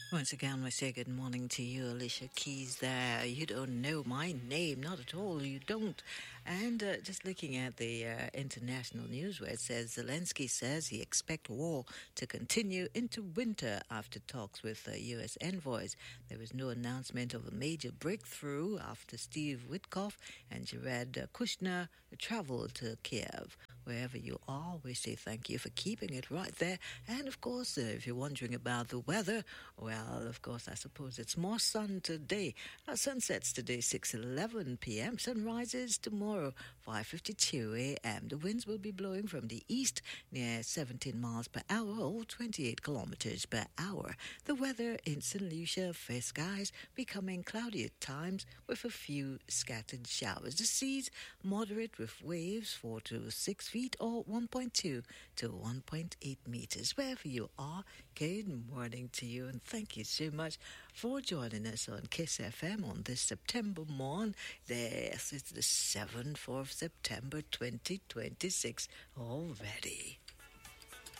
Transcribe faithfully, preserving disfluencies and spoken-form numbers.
Once again, we say good morning to you, Alicia Keys there. You don't know my name, not at all, you don't. And uh, just looking at the uh, international news where it says Zelensky says he expects war to continue into winter after talks with uh, U S envoys. There was no announcement of a major breakthrough after Steve Witkoff and Jared Kushner traveled to Kiev. Wherever you are, we say thank you for keeping it right there. And of course, uh, if you're wondering about the weather, well, of course, I suppose it's more sun today. Our sunsets today, six eleven p.m. Sunrises tomorrow, five fifty-two a.m. The winds will be blowing from the east near seventeen miles per hour or twenty-eight kilometers per hour. The weather in Saint Lucia, fair skies, becoming cloudy at times with a few scattered showers. The seas moderate with waves four to six feet or one point two to one point eight meters. Wherever you are, good morning to you and thank you so much for joining us on Kiss F M on this September morn. Yes, it's the seventh of September twenty twenty-six already.